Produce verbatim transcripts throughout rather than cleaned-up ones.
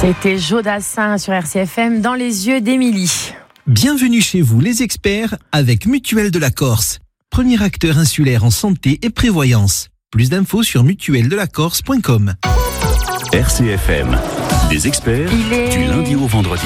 C'était Jodassin sur R C F M dans les yeux d'Émilie. Bienvenue chez vous les experts avec Mutuelle de la Corse. Premier acteur insulaire en santé et prévoyance. Plus d'infos sur mutuelle de la corse point com. R C F M, les experts est... du lundi au vendredi.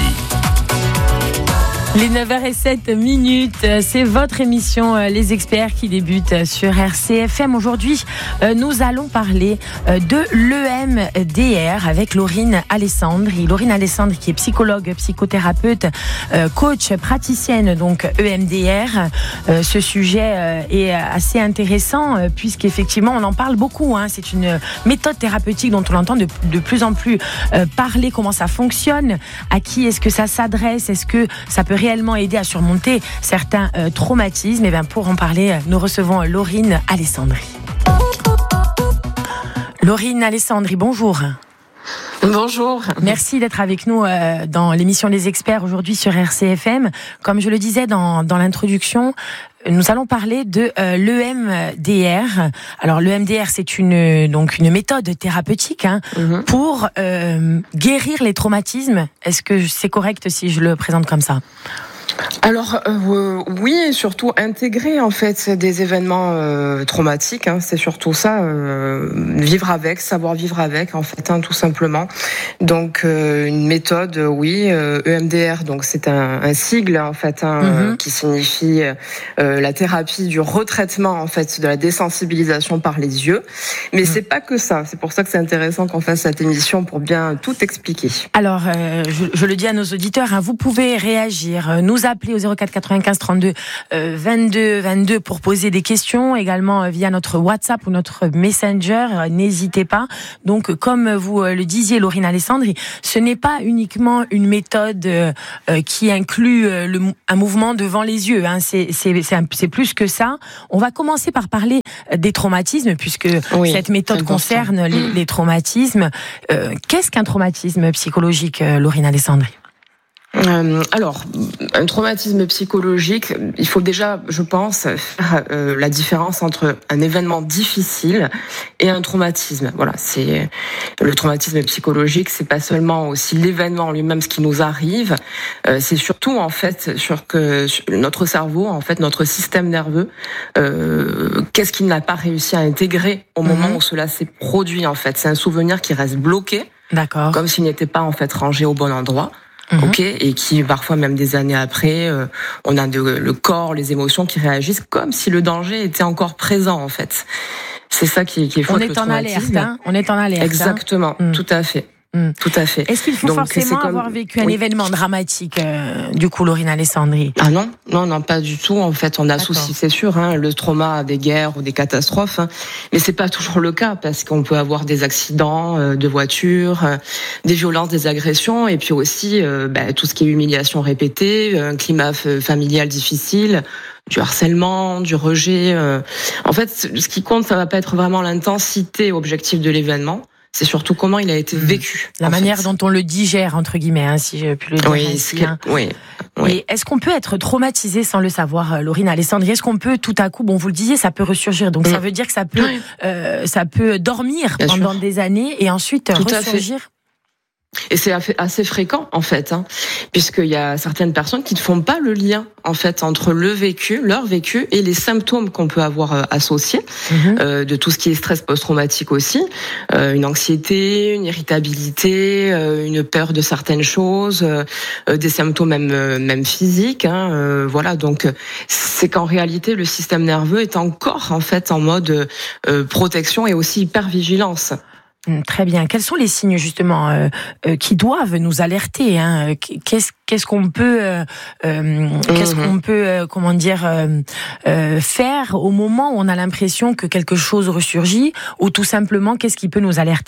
Les neuf heures sept minutes, c'est votre émission Les Experts qui débute sur R C F M. Aujourd'hui, nous allons parler de l'E M D R avec Laurine Alessandri. Laurine Alessandri qui est psychologue, psychothérapeute, coach, praticienne, donc E M D R. Ce sujet est assez intéressant puisqu'effectivement, on en parle beaucoup. Hein. C'est une méthode thérapeutique dont on entend de, de plus en plus parler, comment ça fonctionne, à qui est-ce que ça s'adresse, est-ce que ça peut réellement aider à surmonter certains euh, traumatismes. Et bien pour en parler, nous recevons Laurine Alessandri. Laurine Alessandri, bonjour. Bonjour. Merci d'être avec nous euh, dans l'émission Les Experts aujourd'hui sur R C F M. Comme je le disais dans, dans l'introduction, nous allons parler de euh, l'E M D R. Alors l'E M D R, c'est une donc une méthode thérapeutique hein, mm-hmm. pour euh, guérir les traumatismes. Est-ce que c'est correct si je le présente comme ça ? Alors euh, oui, et surtout intégrer en fait des événements euh, traumatiques, hein, c'est surtout ça, euh, vivre avec, savoir vivre avec en fait, hein, tout simplement. Donc euh, une méthode, oui, euh, E M D R, donc c'est un, un sigle en fait, hein, mm-hmm. qui signifie euh, la thérapie du retraitement en fait de la désensibilisation par les yeux. Mais mm. c'est pas que ça. C'est pour ça que c'est intéressant qu'on fasse cette émission pour bien tout expliquer. Alors euh, je, je le dis à nos auditeurs, hein, vous pouvez réagir, nous appeler au zéro quatre quatre-vingt-quinze trente-deux vingt-deux vingt-deux pour poser des questions, également via notre WhatsApp ou notre Messenger, n'hésitez pas. Donc comme vous le disiez Laurine Alessandri, ce n'est pas uniquement une méthode euh, qui inclut le, un mouvement devant les yeux, hein. c'est, c'est, c'est, un, c'est plus que ça. On va commencer par parler des traumatismes puisque oui, cette méthode concerne les, les traumatismes. Euh, qu'est-ce qu'un traumatisme psychologique, Laurine Alessandri ? Euh, alors, un traumatisme psychologique, il faut déjà, je pense, faire euh, la différence entre un événement difficile et un traumatisme. Voilà, c'est le traumatisme psychologique, c'est pas seulement aussi l'événement lui-même, ce qui nous arrive, euh, c'est surtout en fait sur que sur notre cerveau, en fait, notre système nerveux, euh, qu'est-ce qu'il n'a pas réussi à intégrer au mm-hmm. moment où cela s'est produit. En fait, c'est un souvenir qui reste bloqué, d'accord, comme s'il n'était pas en fait rangé au bon endroit. Mmh. Ok, et qui parfois même des années après, euh, on a de, le corps, les émotions qui réagissent comme si le danger était encore présent en fait. C'est ça qui, qui est fou. On est en alerte, hein. On est en alerte. Exactement, hein. Tout à fait. Mmh. Tout à fait. Est-ce qu'il faut Donc, forcément comme... avoir vécu un oui. événement dramatique, euh, du coup, Laurine Alessandri ? Ah non, non, non, pas du tout. En fait, on associe, c'est sûr, hein, le trauma des guerres ou des catastrophes, hein, mais c'est pas toujours le cas parce qu'on peut avoir des accidents euh, de voiture, euh, des violences, des agressions, et puis aussi euh, bah, tout ce qui est humiliation répétée, un climat f- familial difficile. Du harcèlement, du rejet. Euh... En fait, ce qui compte, ça va pas être vraiment l'intensité objective de l'événement. C'est surtout comment il a été vécu. La manière fait. dont on le digère, entre guillemets, hein, si j'ai pu le dire oui, ainsi. Hein. Oui, oui. Et est-ce qu'on peut être traumatisé sans le savoir, Laurine Alessandri ? Est-ce qu'on peut tout à coup, bon, vous le disiez, ça peut ressurgir, donc mmh. ça veut dire que ça peut, euh, ça peut dormir Bien pendant sûr. des années et ensuite tout ressurgir ? Et c'est assez fréquent en fait, hein, puisqu'il y a certaines personnes qui ne font pas le lien en fait entre le vécu, leur vécu et les symptômes qu'on peut avoir euh, associés, mmh. euh, de tout ce qui est stress post-traumatique aussi, euh, une anxiété, une irritabilité, euh, une peur de certaines choses, euh, des symptômes même euh, même physiques. Hein, euh, voilà, donc c'est qu'en réalité le système nerveux est encore en fait en mode euh, protection et aussi hypervigilance. Très bien. Quels sont les signes justement euh, euh, qui doivent nous alerter, hein ? Qu'est-ce qu'est-ce qu'on peut euh, euh, qu'est-ce mmh. qu'on peut euh, comment dire euh, euh, faire au moment où on a l'impression que quelque chose ressurgit, ou tout simplement qu'est-ce qui peut nous alerter ?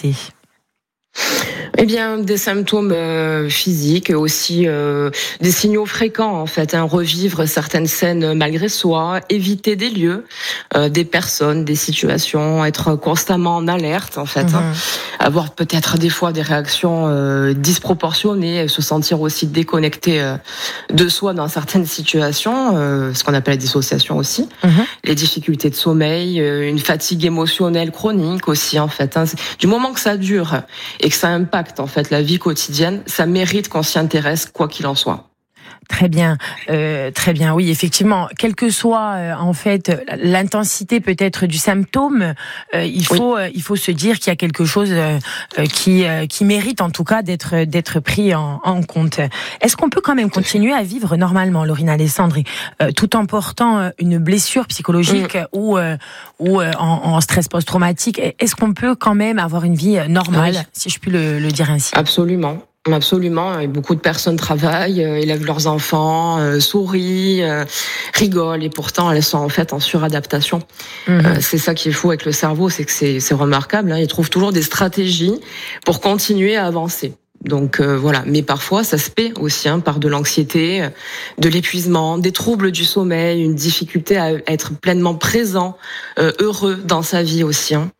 Eh bien, des symptômes euh, physiques, aussi euh, des signaux fréquents en fait, hein, revivre certaines scènes malgré soi, éviter des lieux, euh, des personnes, des situations, être constamment en alerte en fait, mmh. hein, avoir peut-être des fois des réactions euh, disproportionnées, se sentir aussi déconnecté euh, de soi dans certaines situations, euh, ce qu'on appelle la dissociation aussi, mmh. les difficultés de sommeil, euh, une fatigue émotionnelle chronique aussi en fait, hein, du moment que ça dure et que ça impacte impacte en fait la vie quotidienne, ça mérite qu'on s'y intéresse quoi qu'il en soit. Très bien, euh, très bien. Oui, effectivement, quelle que soit euh, en fait l'intensité peut-être du symptôme, euh, il faut oui. euh, il faut se dire qu'il y a quelque chose euh, qui euh, qui mérite en tout cas d'être d'être pris en, en compte. Est-ce qu'on peut quand même continuer à vivre normalement, Laurine Alessandri, euh, tout en portant une blessure psychologique mmh. ou euh, ou euh, en, en stress post-traumatique? Est-ce qu'on peut quand même avoir une vie normale, oui. si je puis le, le dire ainsi? Absolument. Absolument, et beaucoup de personnes travaillent, euh, élèvent leurs enfants, euh, sourient, euh, rigolent, et pourtant elles sont en fait en suradaptation. Mmh. Euh, c'est ça qui est fou avec le cerveau, c'est que c'est, c'est remarquable, hein, ils trouvent toujours des stratégies pour continuer à avancer. Donc euh, voilà, mais parfois ça se paie aussi hein, par de l'anxiété, de l'épuisement, des troubles du sommeil, une difficulté à être pleinement présent, euh, heureux dans sa vie aussi. Hein.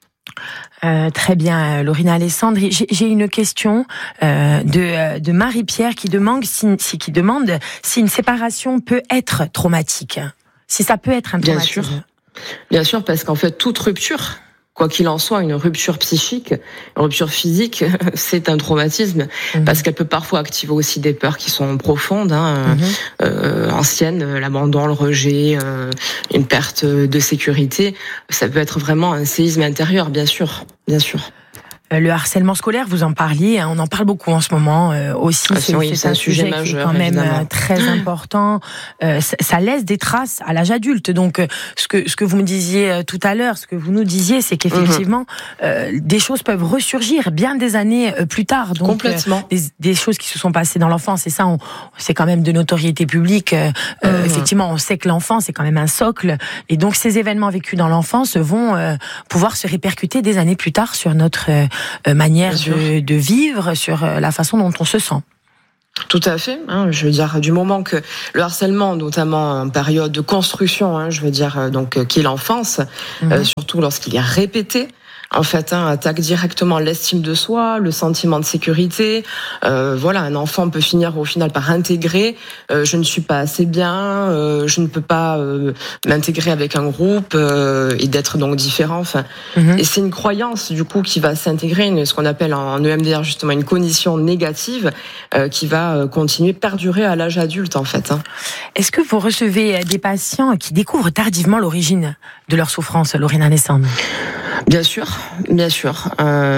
Euh, très bien, Laurine Alessandri. J'ai, j'ai une question euh, de, de Marie-Pierre qui demande, si, si, qui demande si une séparation peut être traumatique, si ça peut être un traumatisme. Bien sûr, bien sûr, parce qu'en fait toute rupture, quoi qu'il en soit, une rupture psychique, une rupture physique, c'est un traumatisme, mmh. parce qu'elle peut parfois activer aussi des peurs qui sont profondes, hein, mmh. euh, anciennes, l'abandon, le rejet, euh, une perte de sécurité. Ça peut être vraiment un séisme intérieur, bien sûr, bien sûr. Le harcèlement scolaire, vous en parliez, on en parle beaucoup en ce moment euh, aussi. Ah, c'est, oui, c'est, c'est un, un sujet, sujet majeur, qui est quand même évidemment. très important. Euh, ça, ça laisse des traces à l'âge adulte. Donc, ce que ce que vous me disiez tout à l'heure, ce que vous nous disiez, c'est qu'effectivement, mm-hmm. euh, des choses peuvent ressurgir bien des années plus tard. Donc, complètement. Euh, des, des choses qui se sont passées dans l'enfance, et ça, on, c'est quand même de notoriété publique. Euh, mm-hmm. Effectivement, on sait que l'enfance c'est quand même un socle, et donc ces événements vécus dans l'enfance vont euh, pouvoir se répercuter des années plus tard sur notre euh, manière de, de vivre, sur la façon dont on se sent. Tout à fait. Hein, je veux dire, du moment que le harcèlement, notamment en période de construction, hein, je veux dire, donc qui est l'enfance, mmh. euh, surtout lorsqu'il est répété. En fait, hein, attaque directement l'estime de soi, le sentiment de sécurité. Euh, voilà, un enfant peut finir au final par intégrer euh, je ne suis pas assez bien, euh, je ne peux pas euh, m'intégrer avec un groupe euh, et d'être donc différent. Enfin, mm-hmm. et c'est une croyance du coup qui va s'intégrer, une, ce qu'on appelle en E M D R justement une cognition négative euh, qui va continuer, perdurer à l'âge adulte en fait. Hein. Est-ce que vous recevez des patients qui découvrent tardivement l'origine de leur souffrance, Laurine Alessandri? Bien sûr, bien sûr.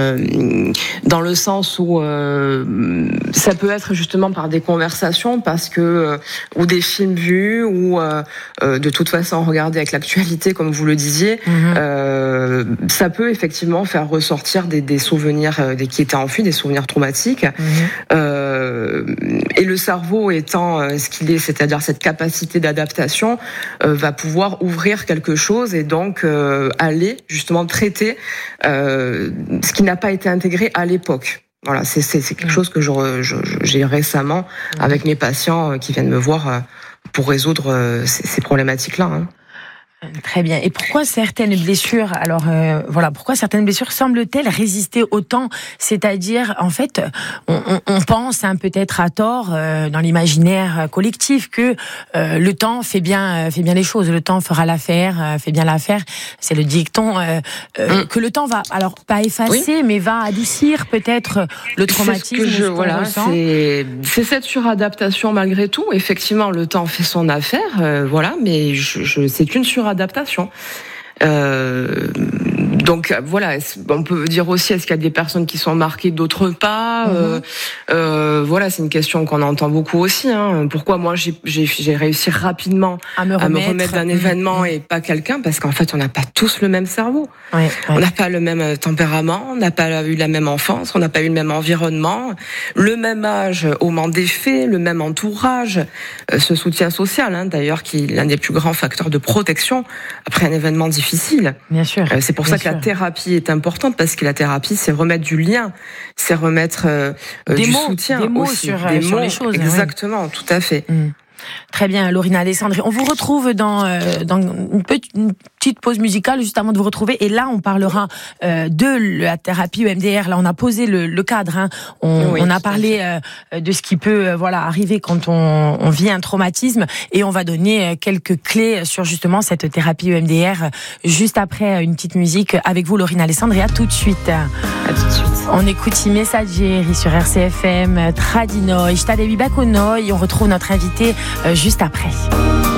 Euh, dans le sens où euh, ça peut être justement par des conversations, parce que euh, ou des films vus, ou euh, de toute façon regardés avec l'actualité, comme vous le disiez, mmh. euh, ça peut effectivement faire ressortir des, des souvenirs euh, des, qui étaient enfuis, des souvenirs traumatiques. Mmh. Euh, et le cerveau étant euh, ce qu'il est, c'est-à-dire cette capacité d'adaptation, euh, va pouvoir ouvrir quelque chose et donc euh, aller justement traiter Euh, ce qui n'a pas été intégré à l'époque. Voilà, c'est, c'est, c'est quelque chose que je, je, j'ai récemment avec mes patients qui viennent me voir pour résoudre ces, ces problématiques-là. Hein. Très bien. Et pourquoi certaines blessures, alors euh, voilà, pourquoi certaines blessures semblent-elles résister au temps? C'est-à-dire, en fait, on, on, on pense hein, peut-être à tort euh, dans l'imaginaire collectif que euh, le temps fait bien, euh, fait bien les choses. Le temps fera l'affaire, euh, fait bien l'affaire. C'est le dicton euh, euh, mmh. que le temps va, alors pas effacer, oui. mais va adoucir peut-être le traumatisme. C'est ce que je, voilà, c'est, c'est cette suradaptation malgré tout. Effectivement, le temps fait son affaire, euh, voilà, mais je, je, c'est une suradaptation. Adaptation. Euh, donc voilà, on peut dire aussi, est-ce qu'il y a des personnes qui sont marquées, d'autres pas? mm-hmm. euh, euh, Voilà, c'est une question qu'on entend beaucoup aussi. Hein. Pourquoi moi j'ai, j'ai, j'ai réussi rapidement à me remettre, à me remettre d'un événement mm-hmm. et pas quelqu'un? Parce qu'en fait, on n'a pas tous le même cerveau. Ouais, ouais. On n'a pas le même tempérament, on n'a pas eu la même enfance, on n'a pas eu le même environnement, le même âge au moment des faits, le même entourage, euh, ce soutien social, hein, d'ailleurs, qui est l'un des plus grands facteurs de protection après un événement difficile. Bien sûr. Euh, c'est pour bien ça que sûr. la thérapie est importante, parce que la thérapie, c'est remettre du lien, c'est remettre euh, des du mots, soutien des mots aussi, sur, des sur mots, les choses. Exactement, ouais. tout à fait. Mmh. Très bien, Laurine Alessandri. On vous retrouve dans, euh, dans une, petite, une petite pause musicale juste avant de vous retrouver. Et là, on parlera euh, de la thérapie E M D R. Là, on a posé le, le cadre. Hein. On, oui, on a parlé euh, de ce qui peut euh, voilà arriver quand on, on vit un traumatisme. Et on va donner quelques clés sur justement cette thérapie E M D R juste après une petite musique avec vous, Laurine Alessandre. Et à tout de suite. À tout de suite. On écoute I Messaggeri sur R C F M, Tradino, Stade Bibakono. Et on retrouve notre invité euh, juste après.